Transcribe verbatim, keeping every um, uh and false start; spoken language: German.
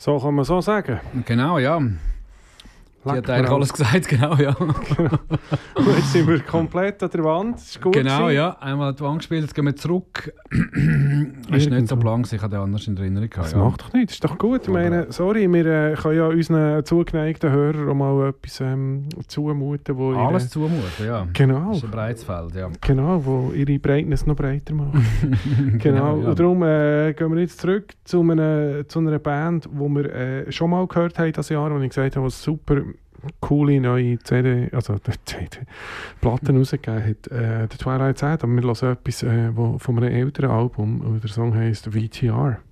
So kann man so sagen. Genau, ja. Die hat eigentlich alles gesagt, genau, ja. Und jetzt sind wir komplett an der Wand, das ist gut Genau, gewesen. ja. Einmal die Wand gespielt, jetzt gehen wir zurück. Es ist nicht so blank, ich hatte anders in der Erinnerung. Das ja. macht doch nichts, das ist doch gut. Ich meine, sorry, wir äh, können ja unseren zugeneigten Hörern auch mal etwas ähm, zumuten, wo Alles ihre, zumuten, ja. genau, Das ist ein breites Feld, ja. genau, wo ihre Breitness noch breiter macht. genau, Genau, ja. und darum äh, gehen wir jetzt zurück zu einer, zu einer Band, die wir äh, schon mal gehört haben das Jahr, wo ich gesagt habe, was super coole neue C D, also C D, Platten rausgegeben hat, äh, der Twilight Sad, aber wir hören etwas äh, wo, von einem älteren Album, und der Song heisst V T R.